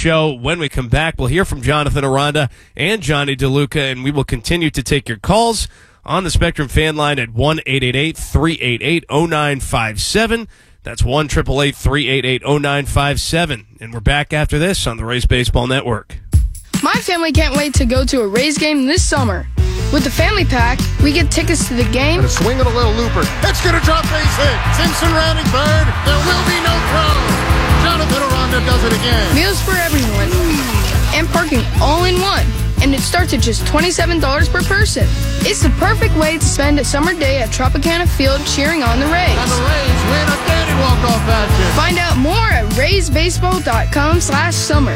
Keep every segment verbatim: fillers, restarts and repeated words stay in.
show. When we come back, we'll hear from Jonathan Aranda and Johnny DeLuca, and we will continue to take your calls on the Spectrum fan line at one eight eight eight, three eight eight, zero nine five seven. That's one eight eight eight, three eight eight, zero nine five seven. And we're back after this on the Rays Baseball Network. My family can't wait to go to a Rays game this summer. With the family pack, we get tickets to the game. And a swing and a little looper. It's going to drop base hit. Simpson rounding third. There will be no throw. Jonathan Aranda does it again. Meals for everyone. And parking all in one. And it starts at just twenty-seven dollars per person. It's the perfect way to spend a summer day at Tropicana Field cheering on the Rays. And the Rays win a dandy walk-off action. Find out more at raysbaseball.com slash summer.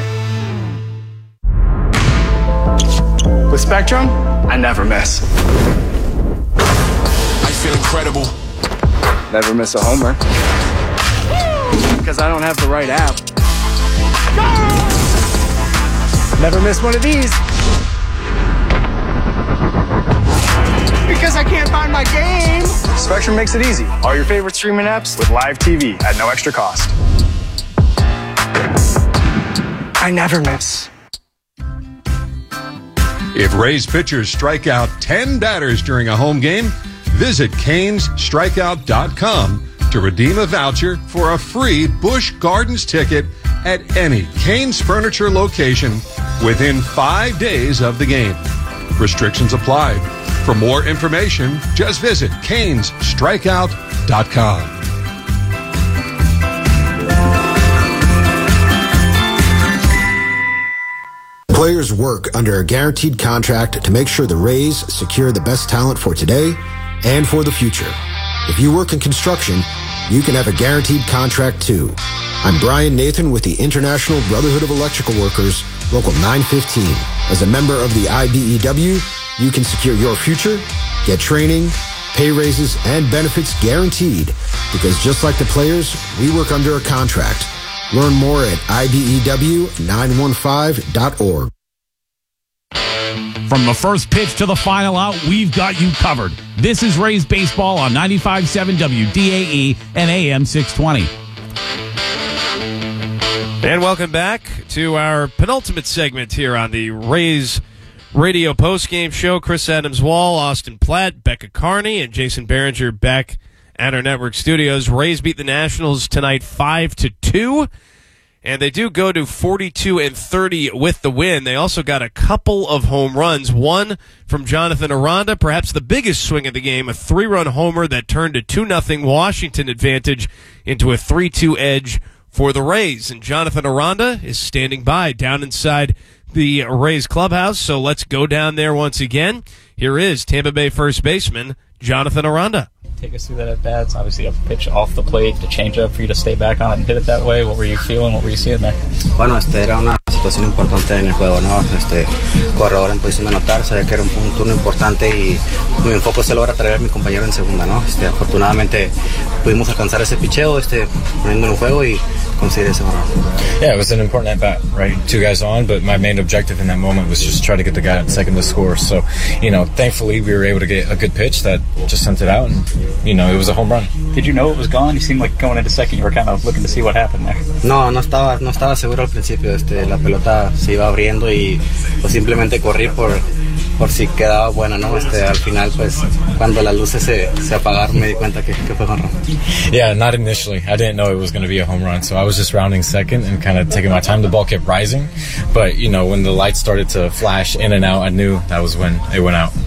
With Spectrum, I never miss. I feel incredible. Never miss a homer. Because I don't have the right app. Never miss one of these. Because I can't find my game. Spectrum makes it easy. All your favorite streaming apps with live T V at no extra cost. I never miss. If Rays pitchers strike out ten batters during a home game, visit Canes Strikeout dot com to redeem a voucher for a free Busch Gardens ticket at any Canes Furniture location within five days of the game. Restrictions apply. For more information, just visit Canes Strikeout dot com. Players work under a guaranteed contract to make sure the Rays secure the best talent for today and for the future. If you work in construction, you can have a guaranteed contract too. I'm Brian Nathan with the International Brotherhood of Electrical Workers, Local nine fifteen. As a member of the I B E W, you can secure your future, get training, pay raises, and benefits guaranteed. Because just like the players, we work under a contract. Learn more at I B E W nine one five dot org. From the first pitch to the final out, we've got you covered. This is Rays Baseball on ninety-five point seven W D A E and A M six twenty. And welcome back to our penultimate segment here on the Rays Radio Postgame Show. Chris Adams-Wall, Austin Platt, Becca Carney, and Jason Behringer back at our network studios. Rays beat the Nationals tonight five to two, and they do go to forty-two and thirty with the win. They also got a couple of home runs, one from Jonathan Aranda, perhaps the biggest swing of the game, a three-run homer that turned a two nothing Washington advantage into a three two edge for the Rays. And Jonathan Aranda is standing by down inside the Rays clubhouse, so let's go down there once again. Here is Tampa Bay first baseman Jonathan Aranda. Take us through that at bats. Obviously, a pitch off the plate, the changeup for you to stay back on it and hit it that way. What were you feeling? What were you seeing there? Bueno, este era una situación importante en el juego, ¿no? Este corredor en posición de anotar, sabía que era un, un turno importante y mi enfoque se logra traer a mi compañero en segunda, ¿no? Este, afortunadamente pudimos alcanzar ese picheo, este, poniendo en juego y conseguir ese honor. Yeah, it was an important at bat, right? Two guys on, but my main objective in that moment was just try to get the guy at second to score. So, you know, thankfully we were able to get a good pitch that just sent it out, and you know, it was a home run. Did you know it was gone? You seemed like going into second, you were kind of looking to see what happened there. No, no estaba, no estaba seguro al principio. Este, la pelota se iba abriendo y pues simplemente corrí por, por si quedaba buena, ¿no? Este, al final, pues, cuando las luces se, se apagaron, me di cuenta que, que fue home run. Yeah, not initially. I didn't know it was going to be a home run, so I was just rounding second and kind of taking my time. The ball kept rising, but you know, when the lights started to flash in and out, I knew that was when it went out.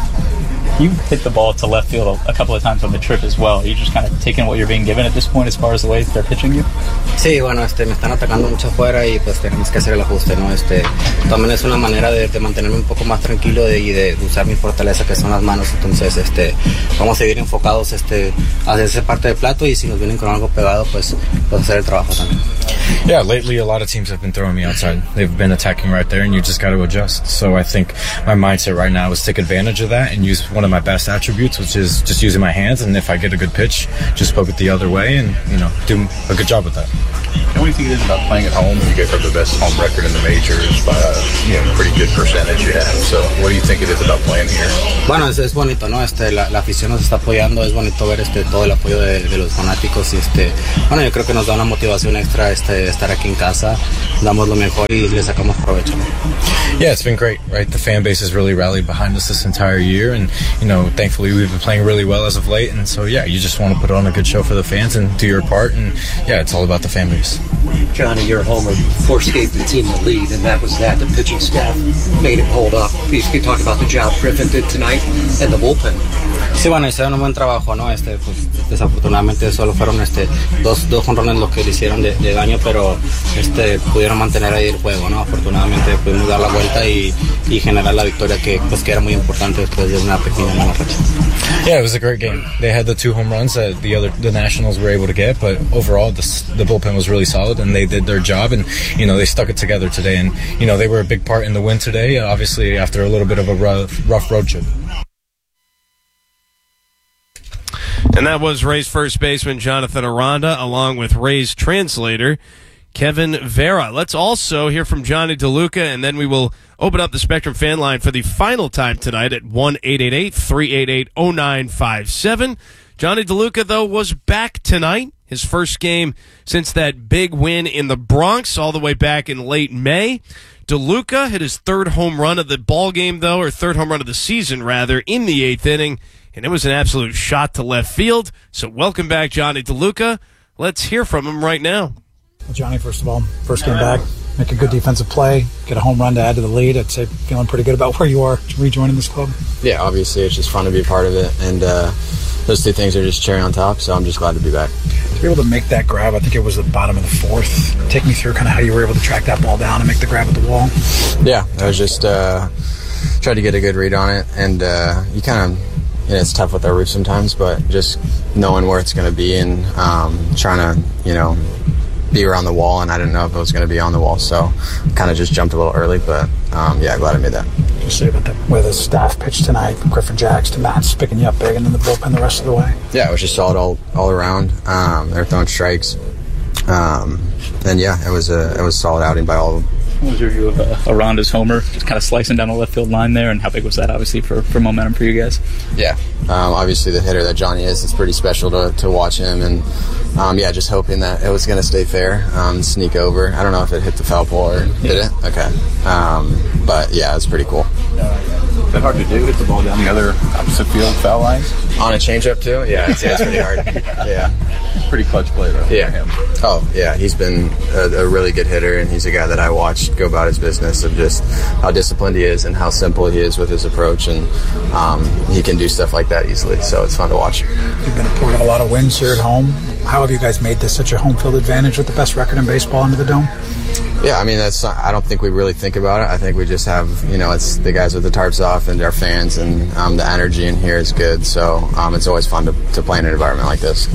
You hit the ball to left field a couple of times on the trip as well. Are you just kind of taking what you're being given at this point as far as the way they're pitching you? Sí, bueno, este, me están atacando mucho afuera y pues tenemos que hacer el ajuste, ¿no? Este, también es una manera de, de mantenerme un poco más tranquilo de, y de usar mi fortaleza que son las manos. Entonces, este, vamos a seguir enfocados, este, a hacer esa parte del plato y si nos vienen con algo pegado, pues, pues hacer el trabajo también. Yeah, lately a lot of teams have been throwing me outside. They've been attacking right there, and you just got to adjust. So I think my mindset right now is take advantage of that and use one of my best attributes, which is just using my hands. And if I get a good pitch, just poke it the other way and, you know, do a good job with that. And what do you think it is about playing at home? You guys have the best home record in the majors by a you know, pretty good percentage you have. So what do you think it is about playing here? Bueno, es, es bonito, ¿no? Este, la, la afición nos está apoyando, es bonito ver este, todo el apoyo de, de los fanáticos y este, bueno, yo creo que nos da una motivación extra este, estar aquí en casa, damos lo mejor y le sacamos provecho. Yeah, it's been great, right? The fan base has really rallied behind us this entire year, and, you know, thankfully we've been playing really well as of late, and so, yeah, you just want to put on a good show for the fans and do your part, and, yeah, it's all about the fan base. Johnny, you're a homer. Force gave the team the lead, and that was that. The pitching staff made it hold up. Please, can you talk about the job Griffin did tonight and the bullpen? Sí, bueno, hicieron un buen trabajo, ¿no? Este, pues, desafortunadamente solo fueron este, dos, dos jonrones los que le hicieron de, de daño, pero este, pudieron mantener ahí el juego, ¿no? Afortunadamente pudimos dar la vuelta y, y generar la victoria que, pues, que era muy importante después de una pequeña mala racha. Yeah, it was a great game. They had the two home runs that the other the Nationals were able to get, but overall the, the bullpen was really solid and they did their job, and you know they stuck it together today, and you know they were a big part in the win today. Obviously, after a little bit of a rough, rough road trip. And that was Rays first baseman Jonathan Aranda, along with Rays translator Kevin Vera. Let's also hear from Johnny DeLuca, and then we will open up the Spectrum fan line for the final time tonight at one eight eight eight, three eight eight, oh nine five seven. Johnny DeLuca, though, was back tonight. His first game since that big win in the Bronx all the way back in late May. DeLuca hit his third home run of the ball game, though, or third home run of the season, rather, in the eighth inning. And it was an absolute shot to left field. So welcome back, Johnny DeLuca. Let's hear from him right now. Well, Johnny, first of all, first game back, make a good defensive play, get a home run to add to the lead. I'd say feeling pretty good about where you are rejoining this club. Yeah, obviously it's just fun to be a part of it, and uh, those two things are just cherry on top, so I'm just glad to be back. To be able to make that grab, I think it was the bottom of the fourth. Take me through kind of how you were able to track that ball down and make the grab at the wall. Yeah, I was just uh, tried to get a good read on it, and uh, you kind of, you know, it's tough with our roof sometimes, but just knowing where it's going to be and um, trying to, you know, be around the wall, and I didn't know if it was going to be on the wall, so kind of just jumped a little early, but um, yeah, glad I made that. Just say about the way the staff pitched tonight, from Griffin Jacks to Matt's picking you up big, and then the bullpen the rest of the way. Yeah, it was just solid all all around. Um, they were throwing strikes, um, and yeah, it was a it was a solid outing by all of them. What was your view of uh, Aranda's homer, just kind of slicing down the left field line there, and how big was that, obviously, for, for momentum for you guys? Yeah, um, obviously the hitter that Johnny is, it's pretty special to, to watch him, and um, yeah, just hoping that it was going to stay fair, um, sneak over. I don't know if it hit the foul pole or yeah. Did it? Okay. Um, but yeah, it was pretty cool. Is that hard to do, hit the ball down the other opposite field foul lines? On a changeup too? Yeah, it's, yeah, it's pretty hard. Yeah. Pretty clutch play though. Yeah. For him. Oh, yeah, he's been a, a really good hitter, and he's a guy that I watched go about his business of just how disciplined he is and how simple he is with his approach, and um, he can do stuff like that easily, so it's fun to watch. You've been a part of a lot of wins here at home. How have you guys made this such a home field advantage with the best record in baseball under the dome? Yeah, I mean, that's. I don't think we really think about it. I think we just have, you know, it's the guys with the tarps off and our fans, and um, the energy in here is good, so um, it's always fun to, to play in an environment like this.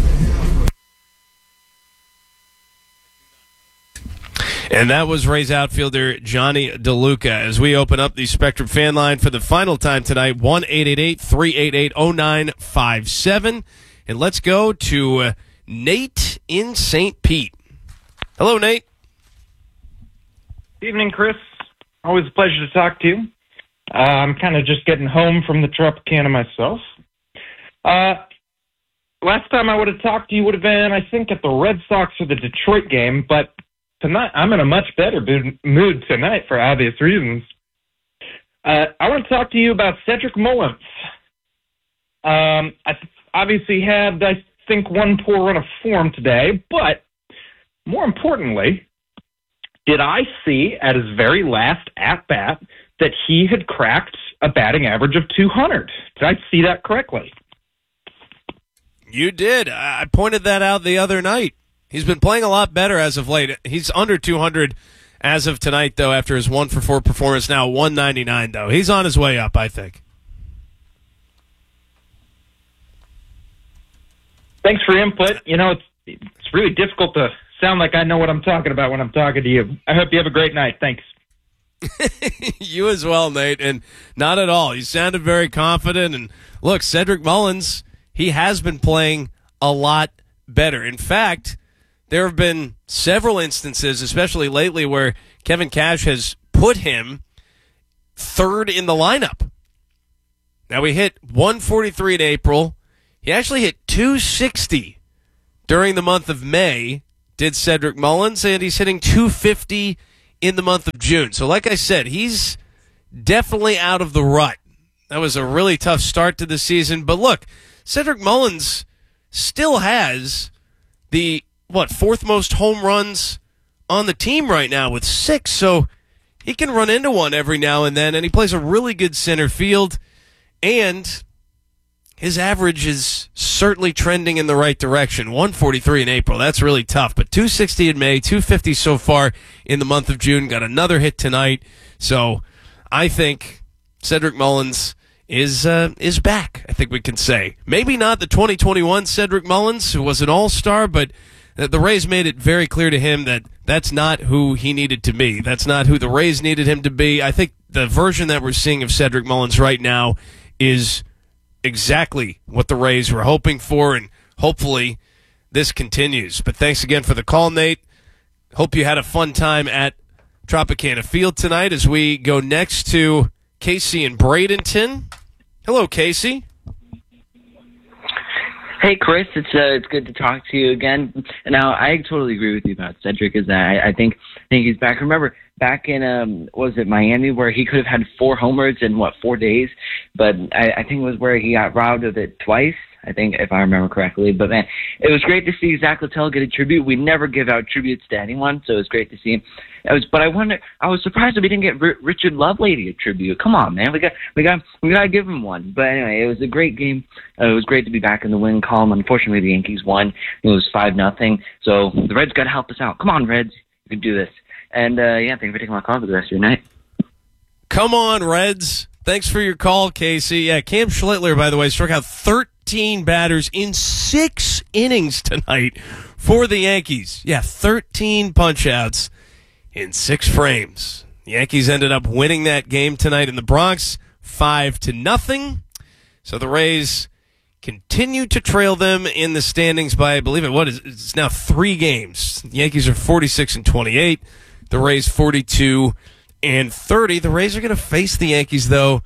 And that was Rays outfielder Johnny DeLuca. As we open up the Spectrum fan line for the final time tonight, one eight eight eight, three eight eight, oh nine five seven. And let's go to uh, Nate in Saint Pete. Hello, Nate. Evening, Chris. Always a pleasure to talk to you. Uh, I'm kind of just getting home from the Tropicana myself. Uh, last time I would have talked to you would have been, I think, at the Red Sox or the Detroit game, but tonight I'm in a much better mood tonight for obvious reasons. Uh, I want to talk to you about Cedric Mullins. Um, I th- obviously had, I think, one poor run of form today, but more importantly, did I see at his very last at-bat that he had cracked a batting average of two hundred? Did I see that correctly? You did. I pointed that out the other night. He's been playing a lot better as of late. He's under two hundred as of tonight, though, after his one for four performance. Now one ninety-nine, though. He's on his way up, I think. Thanks for your input. You know, it's it's really difficult to sound like I know what I'm talking about when I'm talking to you. I hope you have a great night. Thanks. You as well, Nate. And not at all. You sounded very confident. And look, Cedric Mullins, he has been playing a lot better. In fact, there have been several instances, especially lately, where Kevin Cash has put him third in the lineup. Now, we hit one forty-three in April. He actually hit two sixty during the month of May, did Cedric Mullins, and he's hitting two fifty in the month of June. So like I said, he's definitely out of the rut. That was a really tough start to the season. But look, Cedric Mullins still has the, what, fourth most home runs on the team right now with six. So he can run into one every now and then, and he plays a really good center field. And his average is certainly trending in the right direction. one forty-three in April. That's really tough. But two sixty in May, two fifty so far in the month of June. Got another hit tonight. So I think Cedric Mullins is uh, is back, I think we can say. Maybe not the twenty twenty-one Cedric Mullins, who was an all-star, but the Rays made it very clear to him that that's not who he needed to be. That's not who the Rays needed him to be. I think the version that we're seeing of Cedric Mullins right now is exactly what the Rays were hoping for, and hopefully this continues. But thanks again for the call, Nate. Hope you had a fun time at Tropicana Field tonight as we go next to Casey in Bradenton. Hello, Casey. Hey, Chris. It's uh, it's good to talk to you again. Now, I totally agree with you about Cedric. Is that I, I think I think he's back. Remember back in um was it Miami where he could have had four homers in what four days, but I, I think it was where he got robbed of it twice. I think, if I remember correctly. But, man, it was great to see Zach Littell get a tribute. We never give out tributes to anyone, so it was great to see him. It was, but I wonder, I was surprised that we didn't get R- Richard Lovelady a tribute. Come on, man. We got, we got, we got to give him one. But, anyway, it was a great game. Uh, it was great to be back in the win column. Unfortunately, the Yankees won. It was five nothing. So the Reds got to help us out. Come on, Reds. You can do this. And, uh, yeah, thank you for taking my call for the rest of your night. Come on, Reds. Thanks for your call, Casey. Yeah, Cam Schlittler, by the way, struck out thirteen batters in six innings tonight for the Yankees. Yeah, thirteen punch-outs in six frames. The Yankees ended up winning that game tonight in the Bronx, five to nothing. So the Rays continue to trail them in the standings by, I believe it what is it's now three games. The Yankees are forty-six and twenty-eight. The Rays forty-two and thirty. The Rays are going to face the Yankees, though,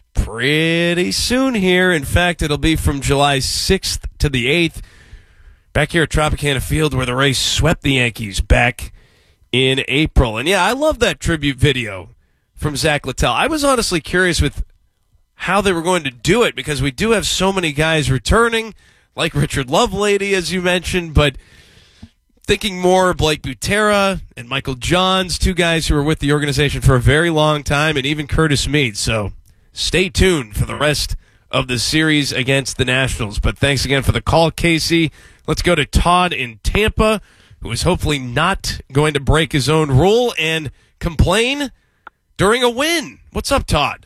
pretty soon here. In fact, it'll be from July sixth to the eighth, back here at Tropicana Field, where the Rays swept the Yankees back in April. And, yeah, I love that tribute video from Zach Littell. I was honestly curious with how they were going to do it, because we do have so many guys returning, like Richard Lovelady, as you mentioned, but thinking more Blake Butera and Michael Johns, two guys who were with the organization for a very long time, and even Curtis Mead. So stay tuned for the rest of the series against the Nationals. But thanks again for the call, Casey. Let's go to Todd in Tampa, who is hopefully not going to break his own rule and complain during a win. What's up, Todd?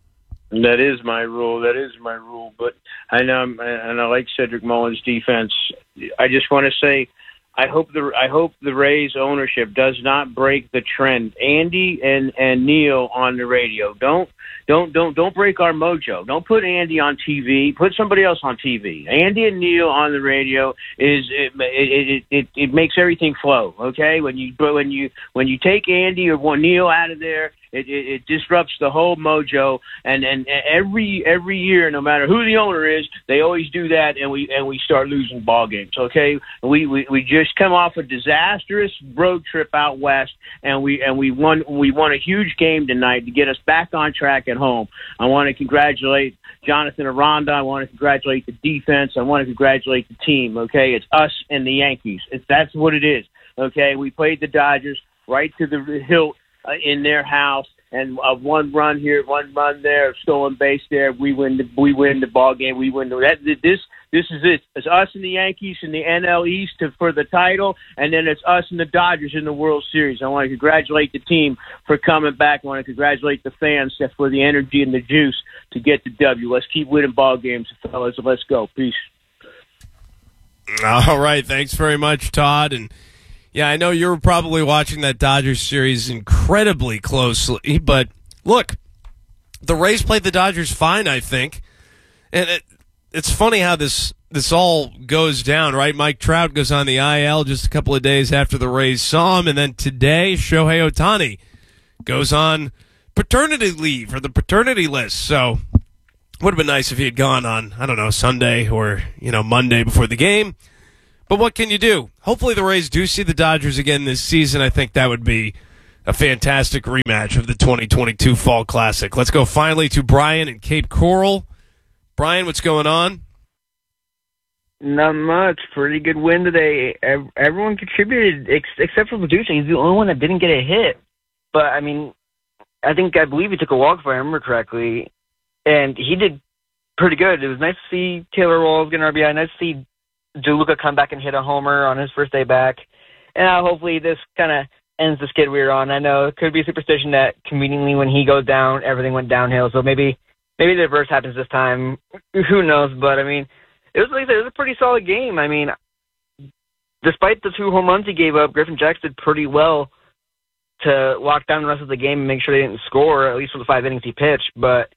That is my rule. That is my rule. But I know, and I like Cedric Mullins' defense. I just want to say, I hope the I hope the Rays ownership does not break the trend. Andy and, and Neil on the radio. Don't don't don't don't break our mojo. Don't put Andy on T V. Put somebody else on T V. Andy and Neil on the radio is it it it, it makes everything flow. Okay, when you when you when you take Andy or Neil out of there, It, it, it disrupts the whole mojo, and, and every every year, no matter who the owner is, they always do that, and we and we start losing ball games. Okay, we, we, we just come off a disastrous road trip out west, and we and we won we won a huge game tonight to get us back on track at home. I want to congratulate Jonathan Aranda. I want to congratulate the defense. I want to congratulate the team. Okay, it's us and the Yankees. It's that's what it is. Okay, we played the Dodgers right to the hilt. Uh, in their house, and uh, one run here, one run there, stolen base there. We win the we win the ball game. We win the that, this. This is it. It's us and the Yankees in the N L East to, for the title, and then it's us and the Dodgers in the World Series. I want to congratulate the team for coming back. I want to congratulate the fans for the energy and the juice to get the W. Let's keep winning ball games, fellas. Let's go. Peace. All right. Thanks very much, Todd. And yeah, I know you were probably watching that Dodgers series incredibly closely, but look, the Rays played the Dodgers fine, I think. And it, it's funny how this this all goes down, right? Mike Trout goes on the I L just a couple of days after the Rays saw him, and then today Shohei Ohtani goes on paternity leave or the paternity list. So would have been nice if he had gone on, I don't know, Sunday or, you know, Monday before the game. But what can you do? Hopefully the Rays do see the Dodgers again this season. I think that would be a fantastic rematch of the twenty twenty-two Fall Classic. Let's go finally to Brian in Cape Coral. Brian, what's going on? Not much. Pretty good win today. Everyone contributed ex- except for Medusa. He's the only one that didn't get a hit. But, I mean, I think, I believe he took a walk, if I remember correctly. And he did pretty good. It was nice to see Taylor Walls get an R B I. Nice to see DeLuca come back and hit a homer on his first day back. And uh, hopefully this kind of ends the skid we were on. I know it could be a superstition that conveniently when he goes down, everything went downhill. So maybe maybe the reverse happens this time. Who knows? But, I mean, it was, like I said, it was a pretty solid game. I mean, despite the two home runs he gave up, Griffin Jacks did pretty well to lock down the rest of the game and make sure they didn't score, at least for the five innings he pitched. But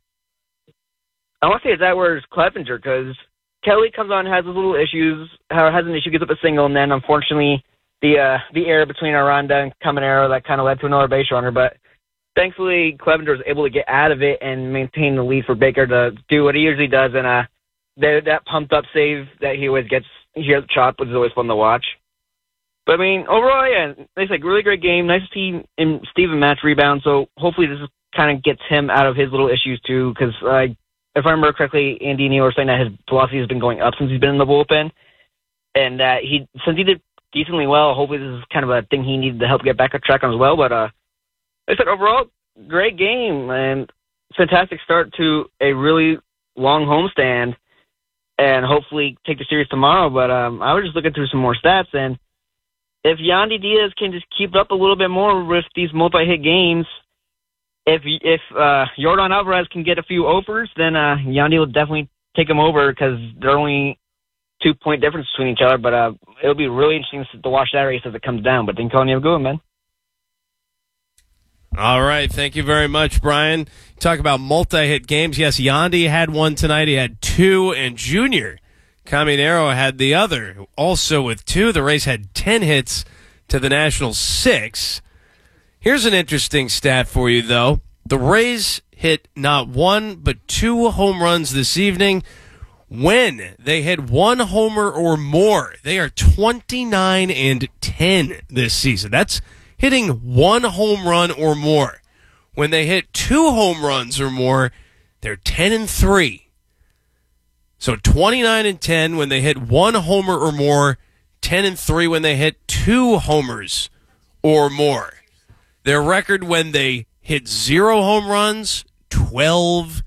I want to say it's that where's Clevenger, because Kelly comes on, has his little issues, has an issue, gets up a single, and then unfortunately the uh, the error between Aranda and Caminero that kind of led to another base runner. But thankfully Clevenger was able to get out of it and maintain the lead for Baker to do what he usually does, and uh, that, that pumped up save that he always gets here at the Chop, which is always fun to watch. But I mean, overall, yeah, it's like really great game. Nice to see him, Steven Matz rebound. So hopefully this kind of gets him out of his little issues too, because uh, if I remember correctly, Andy Neal was saying that his velocity has been going up since he's been in the bullpen, and that he since he did decently well. Hopefully this is kind of a thing he needed to help get back on track on as well. But uh, like I said, overall, great game and fantastic start to a really long homestand, and hopefully take the series tomorrow. But um, I was just looking through some more stats, and if Yandy Diaz can just keep up a little bit more with these multi-hit games, if if uh, Yordan Alvarez can get a few overs, then uh, Yandy will definitely take him over, because they're only two-point difference between each other. But uh, it'll be really interesting to watch that race as it comes down. But then Coney, have a good one, man. All right, thank you very much, Brian. Talk about multi-hit games. Yes, Yandy had one tonight. He had two, and Junior Caminero had the other, also with two. The Rays had ten hits to the Nationals six. Here's an interesting stat for you, though. The Rays hit not one but two home runs this evening. When they hit one homer or more, they are twenty-nine and ten this season. That's hitting one home run or more. When they hit two home runs or more, they're ten and three. So twenty-nine and ten when they hit one homer or more, ten and three when they hit two homers or more. Their record when they hit zero home runs, twelve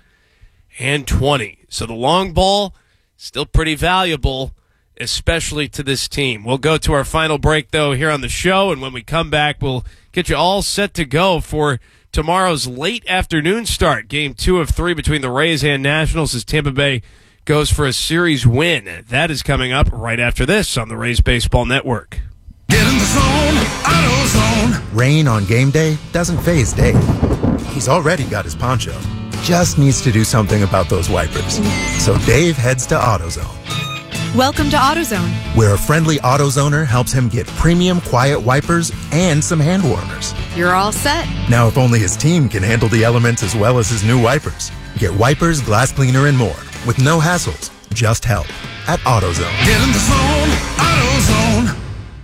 and twenty. So the long ball, still pretty valuable, especially to this team. We'll go to our final break, though, here on the show, and when we come back, we'll get you all set to go for tomorrow's late afternoon start. Game two of three between the Rays and Nationals as Tampa Bay goes for a series win. That is coming up right after this on the Rays Baseball Network. Get in the zone, AutoZone. Rain on game day doesn't faze Dave. He's already got his poncho. Just needs to do something about those wipers. So Dave heads to AutoZone. Welcome to AutoZone, where a friendly AutoZoner helps him get premium quiet wipers and some hand warmers. You're all set. Now, if only his team can handle the elements as well as his new wipers. Get wipers, glass cleaner, and more with no hassles, just help at AutoZone. Get in the zone, AutoZone.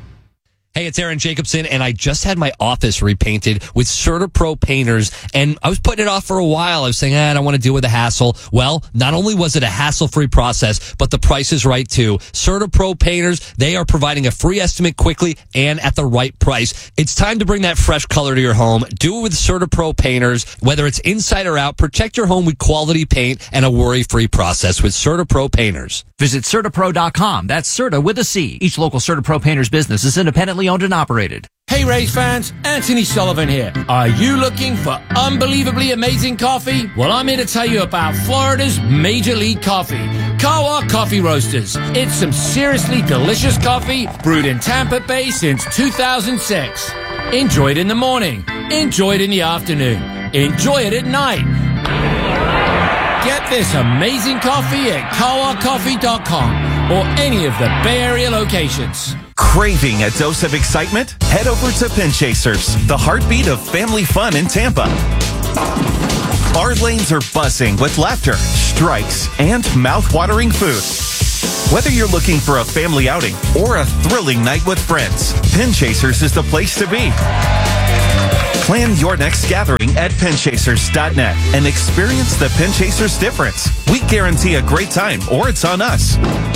Hey, it's Aaron Jacobson, and I just had my office repainted with CertaPro painters, and I was putting it off for a while. I was saying, eh, I don't want to deal with the hassle. Well, not only was it a hassle-free process, but the price is right, too. CertaPro painters, they are providing a free estimate quickly and at the right price. It's time to bring that fresh color to your home. Do it with CertaPro painters. Whether it's inside or out, protect your home with quality paint and a worry-free process with CertaPro painters. Visit Certapro dot com. That's Certa with a C. Each local Certapro painters business is independently owned and operated. Hey Rays fans, Anthony Sullivan here. Are you looking for unbelievably amazing coffee? Well, I'm here to tell you about Florida's Major League Coffee, Kawa Coffee Roasters. It's some seriously delicious coffee brewed in Tampa Bay since two thousand six. Enjoy it in the morning. Enjoy it in the afternoon. Enjoy it at night. Get this amazing coffee at kawa coffee dot com. or any of the Bay Area locations. Craving a dose of excitement? Head over to Pin Chasers, the heartbeat of family fun in Tampa. Our lanes are buzzing with laughter, strikes, and mouth-watering food. Whether you're looking for a family outing or a thrilling night with friends, Pin Chasers is the place to be. Plan your next gathering at pin chasers dot net and experience the Pin Chasers difference. We guarantee a great time, or it's on us.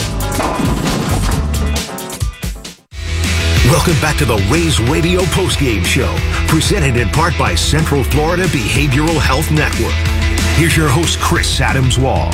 Welcome back to the Rays Radio Postgame Show, presented in part by Central Florida Behavioral Health Network. Here's your host, Chris Adams-Wall.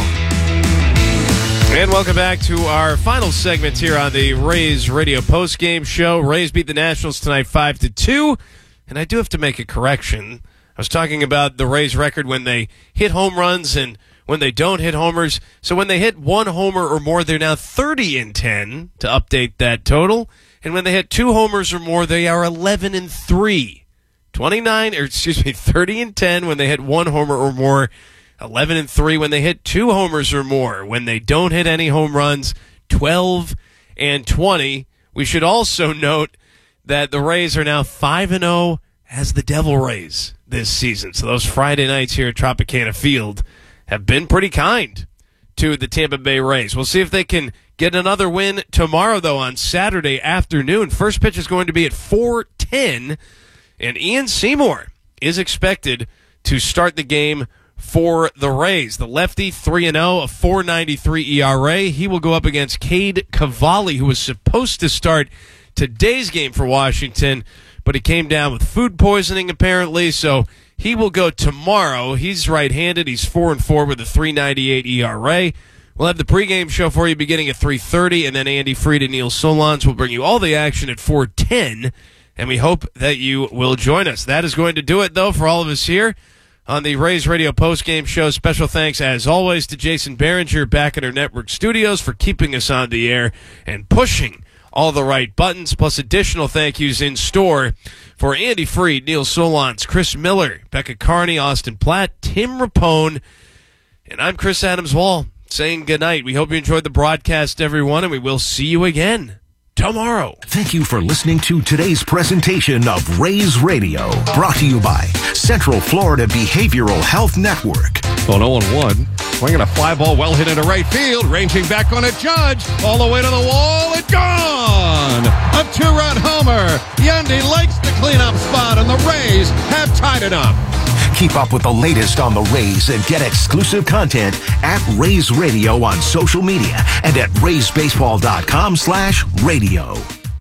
And welcome back to our final segment here on the Rays Radio Postgame Show. Rays beat the Nationals tonight five to two. And I do have to make a correction. I was talking about the Rays record when they hit home runs and when they don't hit homers. So when they hit one homer or more, they're now thirty and ten to update that total. And when they hit two homers or more, they are eleven and three. twenty-nine, or excuse me, thirty and ten when they hit one homer or more. eleven and three when they hit two homers or more. When they don't hit any home runs, twelve and twenty. We should also note that the Rays are now five and oh as the Devil Rays this season. So those Friday nights here at Tropicana Field have been pretty kind to the Tampa Bay Rays. We'll see if they can get another win tomorrow, though, on Saturday afternoon. First pitch is going to be at four ten, and Ian Seymour is expected to start the game for the Rays. The lefty, three and oh, a four ninety-three E R A. He will go up against Cade Cavalli, who was supposed to start today's game for Washington, but he came down with food poisoning apparently, so he will go tomorrow. He's right-handed. He's four and four with a three ninety-eight E R A. We'll have the pregame show for you beginning at three thirty, and then Andy Fried and Neil Solondz will bring you all the action at four ten, and we hope that you will join us. That is going to do it, though, for all of us here on the Rays Radio Postgame Show. Special thanks, as always, to Jason Behringer back at our network studios for keeping us on the air and pushing all the right buttons, plus additional thank yous in store for Andy Fried, Neil Solondz, Chris Miller, Becca Carney, Austin Platt, Tim Rapone, and I'm Chris Adams-Wall saying goodnight. We hope you enjoyed the broadcast, everyone, and we will see you again tomorrow. Thank you for listening to today's presentation of Rays Radio, brought to you by Central Florida Behavioral Health Network. Well, oh one one. Swinging a fly ball well hit into right field, ranging back on a Judge, all the way to the wall, and gone! A two-run homer. Yandy likes the cleanup spot, and the Rays have tied it up. Keep up with the latest on the Rays and get exclusive content at Rays Radio on social media and at rays baseball dot com slash radio.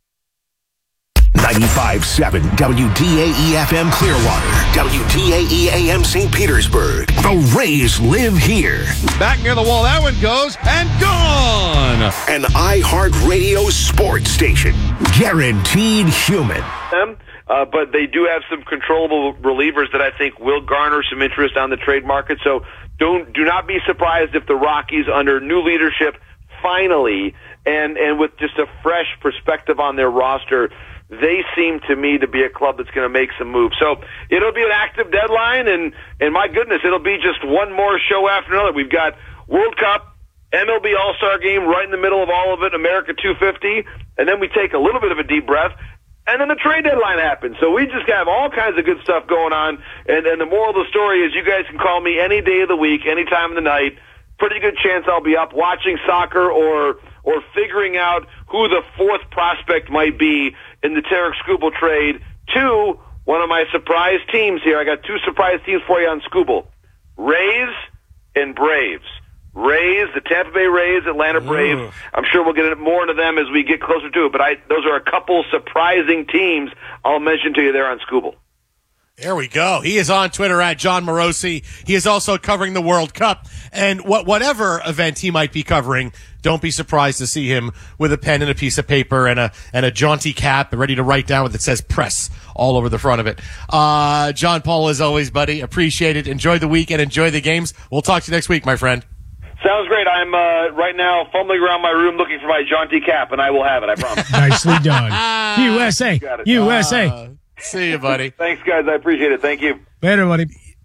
ninety-five point seven W D A E F M Clearwater, W D A E A M Saint Petersburg. The Rays live here. Back near the wall, that one goes, and gone! An iHeartRadio sports station. Guaranteed human. Them, uh, but they do have some controllable relievers that I think will garner some interest on the trade market. So don't do not be surprised if the Rockies, under new leadership, finally, and, and with just a fresh perspective on their roster, they seem to me to be a club that's going to make some moves. So it'll be an active deadline, and, and my goodness, it'll be just one more show after another. We've got World Cup, M L B All-Star Game right in the middle of all of it, America two fifty, and then we take a little bit of a deep breath, and then the trade deadline happens. So we just have all kinds of good stuff going on, and, and the moral of the story is you guys can call me any day of the week, any time of the night. Pretty good chance I'll be up watching soccer or or figuring out who the fourth prospect might be in the Tarek Skubal trade to one of my surprise teams here. I got two surprise teams for you on Skubal. Rays and Braves. Rays, the Tampa Bay Rays, Atlanta Braves. Ugh. I'm sure we'll get more into them as we get closer to it, but I, those are a couple surprising teams I'll mention to you there on Skubal. There we go. He is on Twitter at John Morosi. He is also covering the World Cup. And what, whatever event he might be covering, don't be surprised to see him with a pen and a piece of paper and a and a jaunty cap ready to write down what it says press all over the front of it. Uh, John Paul, as always, buddy, appreciate it. Enjoy the week and enjoy the games. We'll talk to you next week, my friend. Sounds great. I'm uh, right now fumbling around my room looking for my jaunty cap, and I will have it, I promise. Nicely done. U S A. U S A. Uh, see you, buddy. Thanks, guys. I appreciate it. Thank you. Later, buddy.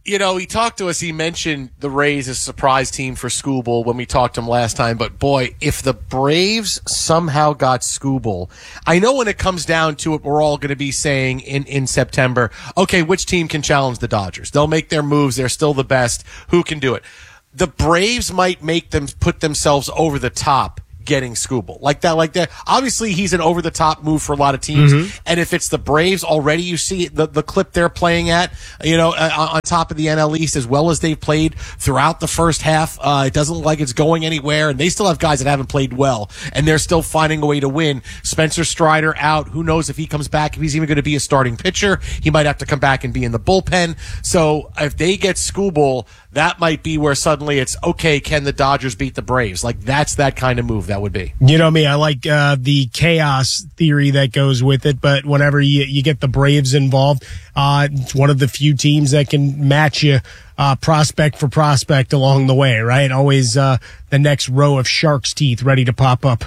You know, he talked to us. He mentioned the Rays as a surprise team for Skubal when we talked to him last time. But, boy, if the Braves somehow got Skubal, I know when it comes down to it, we're all going to be saying in, in September, okay, which team can challenge the Dodgers? They'll make their moves. They're still the best. Who can do it? The Braves might make them put themselves over the top getting Skubal. Like that, like that. Obviously, he's an over-the-top move for a lot of teams. Mm-hmm. And if it's the Braves, already you see the, the clip they're playing at, you know, uh, on top of the N L East, as well as they've played throughout the first half. Uh, it doesn't look like it's going anywhere, and they still have guys that haven't played well, and they're still finding a way to win. Spencer Strider out. Who knows if he comes back, if he's even going to be a starting pitcher. He might have to come back and be in the bullpen. So if they get Skubal, that might be where suddenly it's, okay, can the Dodgers beat the Braves? Like, that's that kind of move that would be. You know me, I like uh, the chaos theory that goes with it, but whenever you, you get the Braves involved, uh, it's one of the few teams that can match you uh, prospect for prospect along the way, right? Always uh, the next row of shark's teeth ready to pop up.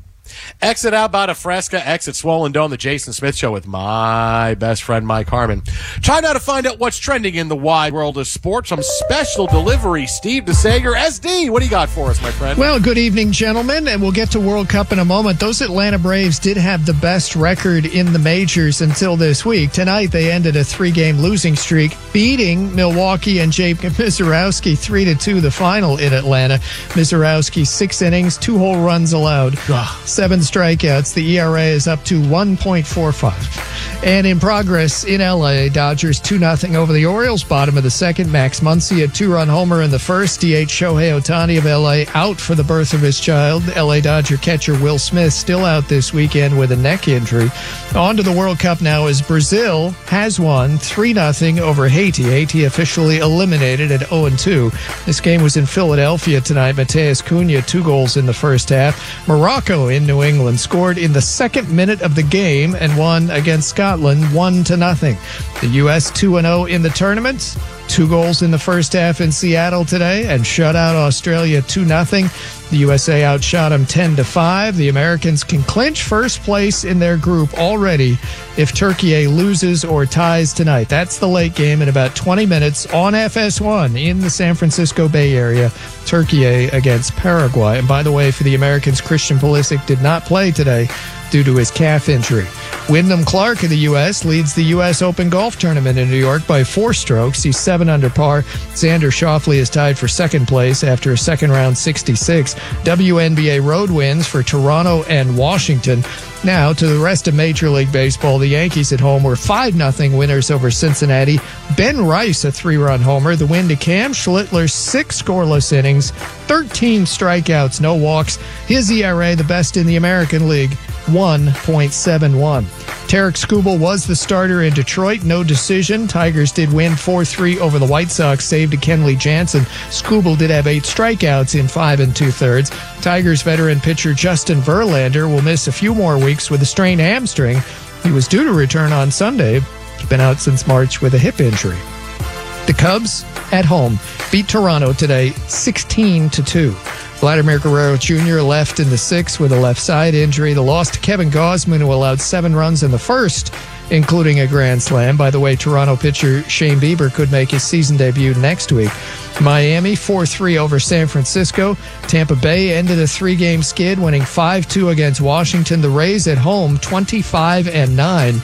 Exit Outbound of Fresca, exit Swollen Dome, the Jason Smith Show with my best friend, Mike Harmon. Try now to find out what's trending in the wide world of sports from special delivery. Steve DeSager, S D, what do you got for us, my friend? Well, good evening, gentlemen, and we'll get to World Cup in a moment. Those Atlanta Braves did have the best record in the majors until this week. Tonight, they ended a three-game losing streak, beating Milwaukee and Jacob Misiorowski three to two, the final in Atlanta. Misiorowski, six innings, two whole runs allowed. Seven strikeouts. The E R A is up to one point four five. And in progress in L A, Dodgers two nothing over the Orioles. Bottom of the second, Max Muncy, a two-run homer in the first. D H Shohei Ohtani of L A out for the birth of his child. L A Dodger catcher Will Smith still out this weekend with a neck injury. On to the World Cup now as Brazil has won three nothing over Haiti. Haiti officially eliminated at oh and two. This game was in Philadelphia tonight. Mateus Cunha, two goals in the first half. Morocco in New England scored in the second minute of the game and won against Scotland one to nothing. The U S two and oh in the tournament. Two goals in the first half in Seattle today and shut out Australia two nothing. The U S A outshot them ten to five. The Americans can clinch first place in their group already if Turkey loses or ties tonight. That's the late game in about twenty minutes on F S one in the San Francisco Bay Area. Turkey against Paraguay. And by the way, for the Americans, Christian Pulisic did not play today due to his calf injury. Wyndham Clark of the U S leads the U S Open Golf Tournament in New York by four strokes. He's seven under par. Xander Schauffele is tied for second place after a second round sixty-six. W N B A road wins for Toronto and Washington. Now to the rest of Major League Baseball. The Yankees at home were five nothing winners over Cincinnati. Ben Rice, a three-run homer. The win to Cam Schlittler, six scoreless innings, thirteen strikeouts, no walks. His E R A, the best in the American League, one point seven one. Tarek Skubal was the starter in Detroit. No decision. Tigers did win four three over the White Sox, save to Kenley Jansen. Skubal did have eight strikeouts in five and two-thirds. Tigers veteran pitcher Justin Verlander will miss a few more weeks with a strained hamstring. He was due to return on Sunday. He's been out since March with a hip injury. The Cubs at home beat Toronto today sixteen to two. Vladimir Guerrero Junior left in the sixth with a left side injury. The loss to Kevin Gausman, who allowed seven runs in the first, including a grand slam. By the way, Toronto pitcher Shane Bieber could make his season debut next week. Miami four three over San Francisco. Tampa Bay ended a three-game skid, winning five two against Washington. The Rays at home twenty-five and nine.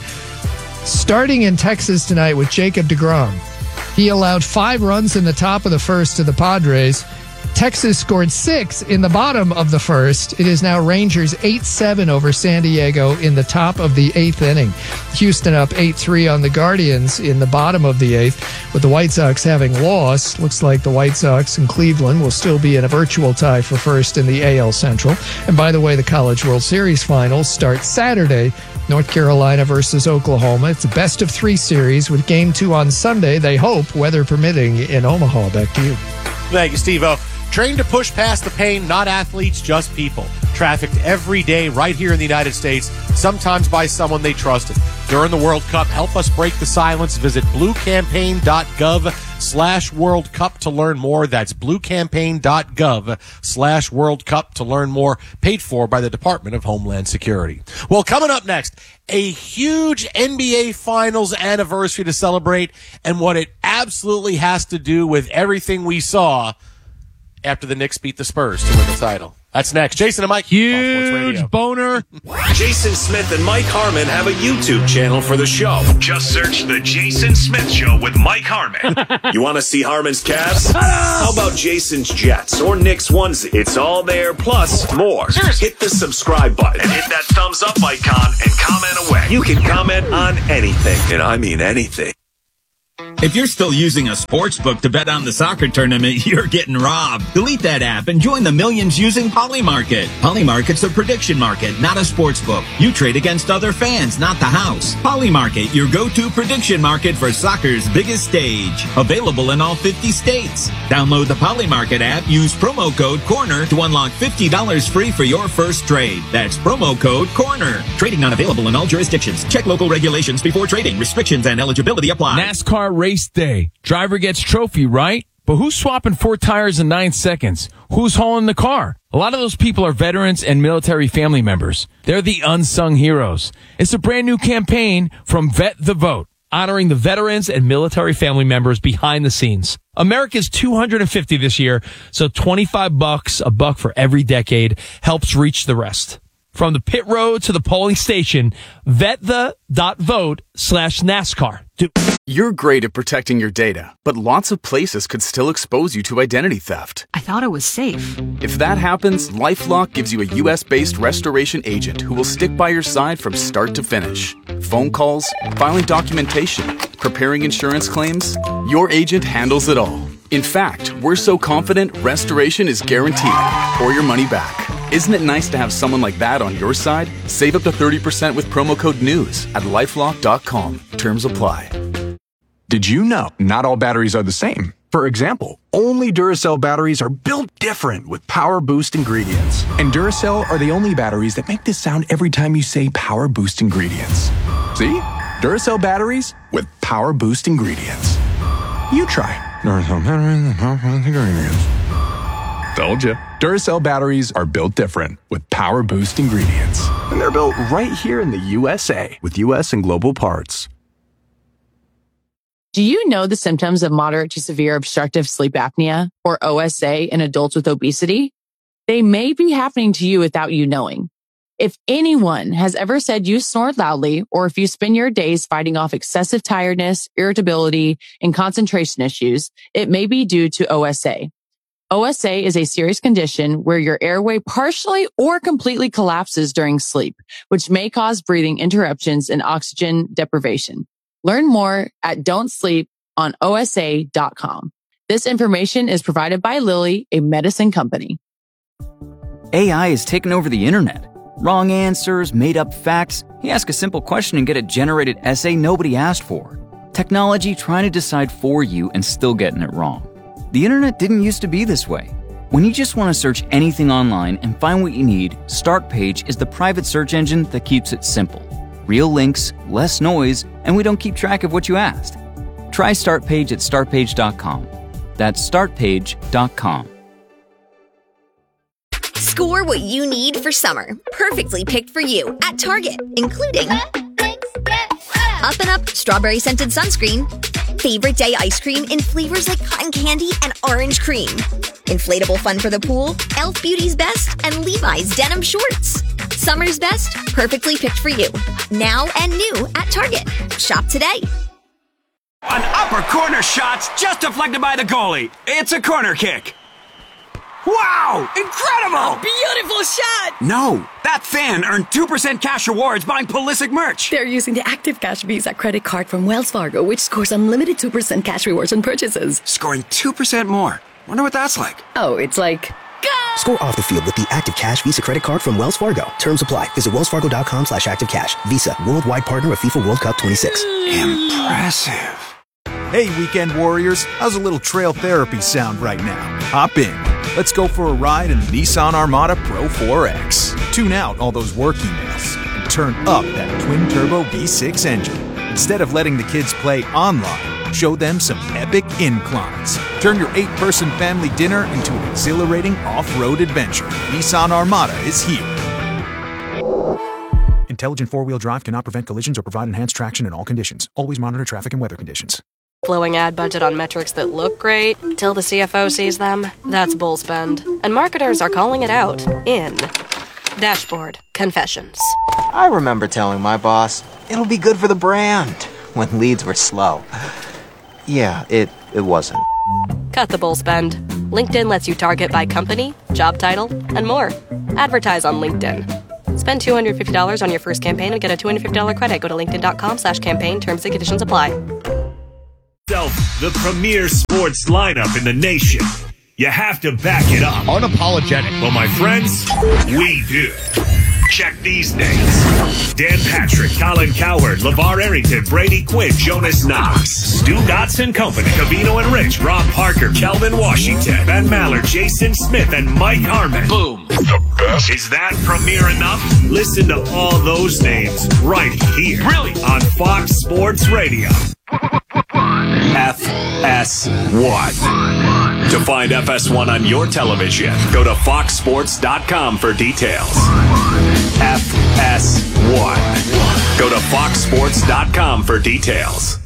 Starting in Texas tonight with Jacob deGrom. He allowed five runs in the top of the first to the Padres. Texas scored six in the bottom of the first. It is now Rangers eight seven over San Diego in the top of the eighth inning. Houston up eight three on the Guardians in the bottom of the eighth. With the White Sox having lost, looks like the White Sox and Cleveland will still be in a virtual tie for first in the A L Central. And by the way, the College World Series finals start Saturday. North Carolina versus Oklahoma. It's a best of three series with game two on Sunday, they hope, weather permitting, in Omaha. Back to you. Thank you, Steve-O. Trained to push past the pain, not athletes, just people. Trafficked every day right here in the United States, sometimes by someone they trusted. during the World Cup. Help us break the silence. Visit bluecampaign.gov slash World Cup to learn more. That's bluecampaign.gov slash World Cup to learn more. Paid for by the Department of Homeland Security. Well, coming up next, a huge N B A Finals anniversary to celebrate and what it absolutely has to do with everything we saw after the Knicks beat the Spurs to win the title. That's next. Jason and Mike. Huge boner. Jason Smith and Mike Harmon have a YouTube channel for the show. Just search The Jason Smith Show with Mike Harmon. You want to see Harmon's Cavs? How about Jason's Jets or Knicks onesie? It's all there, plus more. Hit the subscribe button and hit that thumbs up icon and comment away. You can comment on anything, and I mean anything. If you're still using a sports book to bet on the soccer tournament, you're getting robbed. Delete that app and join the millions using Polymarket. Polymarket's a prediction market, not a sports book. You trade against other fans, not the house. Polymarket, your go-to prediction market for soccer's biggest stage. Available in all fifty states. Download the Polymarket app, use promo code CORNER to unlock fifty dollars free for your first trade. That's promo code CORNER. Trading not available in all jurisdictions. Check local regulations before trading. Restrictions and eligibility apply. NASCAR race day. Driver gets trophy, right? But who's swapping four tires in nine seconds? Who's hauling the car? A lot of those people are veterans and military family members. They're the unsung heroes. It's a brand new campaign from Vet the Vote, honoring the veterans and military family members behind the scenes. America's two hundred fifty this year, so twenty-five bucks, a buck for every decade, helps reach the rest. From the pit road to the polling station, vetthe.vote slash NASCAR. Do- You're great at protecting your data, but lots of places could still expose you to identity theft. I thought it was safe. If that happens, LifeLock gives you a U S-based restoration agent who will stick by your side from start to finish. Phone calls, filing documentation, preparing insurance claims, your agent handles it all. In fact, we're so confident restoration is guaranteed or your money back. Isn't it nice to have someone like that on your side? Save up to thirty percent with promo code NEWS at lifelock dot com. Terms apply. Did you know not all batteries are the same? For example, only Duracell batteries are built different with Power Boost ingredients. And Duracell are the only batteries that make this sound every time you say Power Boost ingredients. See? Duracell batteries with Power Boost ingredients. You try. Duracell batteries with Power Boost ingredients. Told you. Duracell batteries are built different with Power Boost ingredients. And they're built right here in the U S A with U S and global parts. Do you know the symptoms of moderate to severe obstructive sleep apnea, or O S A, in adults with obesity? They may be happening to you without you knowing. If anyone has ever said you snore loudly, or if you spend your days fighting off excessive tiredness, irritability, and concentration issues, it may be due to O S A. O S A is a serious condition where your airway partially or completely collapses during sleep, which may cause breathing interruptions and oxygen deprivation. Learn more at don't sleep on O S A dot com. This information is provided by Lilly, a medicine company. A I has taken over the internet. Wrong answers, made up facts. You ask a simple question and get a generated essay nobody asked for. Technology trying to decide for you and still getting it wrong. The internet didn't used to be this way. When you just want to search anything online and find what you need, StartPage is the private search engine that keeps it simple. Real links, less noise, and we don't keep track of what you asked. Try StartPage at start page dot com. That's start page dot com. Score what you need for summer. Perfectly picked for you at Target, including Up and Up Strawberry Scented Sunscreen, Favorite Day Ice Cream in flavors like cotton candy and orange cream, Inflatable Fun for the Pool, Elf Beauty's Best, and Levi's Denim Shorts. Summer's best, perfectly picked for you. Now and new at Target. Shop today. An upper corner shot's just deflected by the goalie. It's a corner kick. Wow! Incredible! A beautiful shot! No, that fan earned two percent cash rewards buying Pulisic merch. They're using the Active Cash Visa credit card from Wells Fargo, which scores unlimited two percent cash rewards on purchases. Scoring two percent more. Wonder what that's like. Oh, it's like... Score off the field with the Active Cash Visa credit card from Wells Fargo. Terms apply. Visit wellsfargo.com slash active cash. Visa, worldwide partner of FIFA World Cup twenty-six. Impressive. Hey, weekend warriors. How's a little trail therapy sound right now? Hop in. Let's go for a ride in the Nissan Armada Pro four X. Tune out all those work emails and turn up that twin-turbo V six engine. Instead of letting the kids play online, show them some epic inclines. Turn your eight-person family dinner into an exhilarating off-road adventure. Nissan Armada is here. Intelligent four-wheel drive cannot prevent collisions or provide enhanced traction in all conditions. Always monitor traffic and weather conditions. Blowing ad budget on metrics that look great till the C F O sees them? That's bull spend. And marketers are calling it out in Dashboard Confessions. I remember telling my boss, it'll be good for the brand, when leads were slow. Yeah, it, it wasn't. Cut the bull spend. LinkedIn lets you target by company, job title, and more. Advertise on LinkedIn. Spend two hundred fifty dollars on your first campaign and get a two hundred fifty dollars credit. Go to linkedin.com slash campaign. Terms and conditions apply. The premier sports lineup in the nation. You have to back it up. Unapologetic. Well, my friends, we do. Check these names. Dan Patrick, Colin Cowherd, LeVar Arrington, Brady Quinn, Jonas Knox, Stu Dotson Company, Cavino and Rich, Rob Parker, Kelvin Washington, Ben Maller, Jason Smith, and Mike Harmon. Boom. The best. Is that premier enough? Listen to all those names right here. Really? On Fox Sports Radio. F S one. To find F S one on your television, go to fox sports dot com for details. F S one. Go to fox sports dot com for details.